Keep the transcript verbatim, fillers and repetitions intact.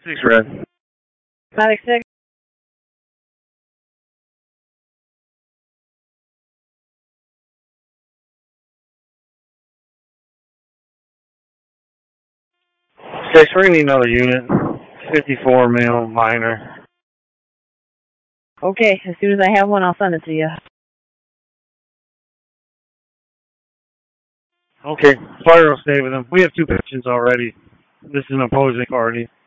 Six red. Medic six. Six, we're gonna need another unit. fifty-four male minor. Okay, as soon as I have one, I'll send it to you. Okay, fire will stay with them. We have two patients already. This is an opposing party.